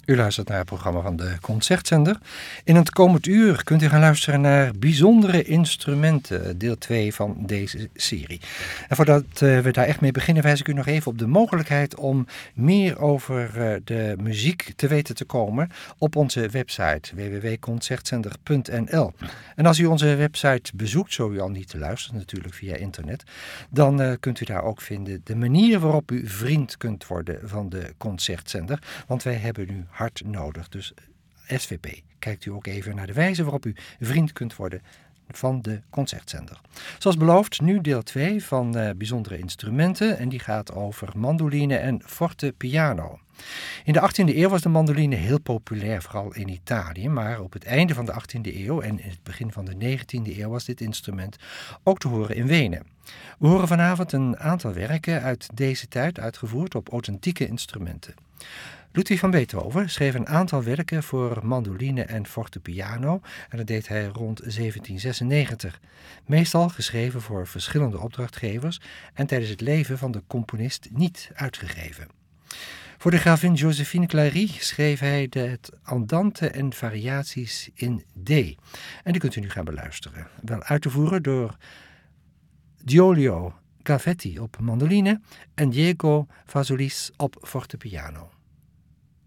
U luistert naar het programma van de Concertzender. In het komend uur kunt u gaan luisteren naar bijzondere instrumenten, deel 2 van deze serie. En voordat we daar echt mee beginnen, wijs ik u nog even op de mogelijkheid om meer over de muziek te weten te komen op onze website www.concertzender.nl. En als u onze website bezoekt, zo u al niet te luisteren, natuurlijk via internet, dan kunt u daar ook vinden de manier waarop u vriend kunt worden van de Concertzender. Want wij hebben u hard nodig. Dus SVP, kijkt u ook even naar de wijze waarop u vriend kunt worden van de Concertzender. Zoals beloofd, nu deel 2 van bijzondere instrumenten. En die gaat over mandoline en fortepiano. In de 18e eeuw was de mandoline heel populair, vooral in Italië. Maar op het einde van de 18e eeuw en in het begin van de 19e eeuw was dit instrument ook te horen in Wenen. We horen vanavond een aantal werken uit deze tijd uitgevoerd op authentieke instrumenten. Ludwig van Beethoven schreef een aantal werken voor mandoline en fortepiano en dat deed hij rond 1796. Meestal geschreven voor verschillende opdrachtgevers en tijdens het leven van de componist niet uitgegeven. Voor de gravin Josephine Clary schreef hij het Andante en variaties in D. En die kunt u nu gaan beluisteren. Wel uit te voeren door Giulio Cavetti op mandoline en Diego Fazolis op fortepiano.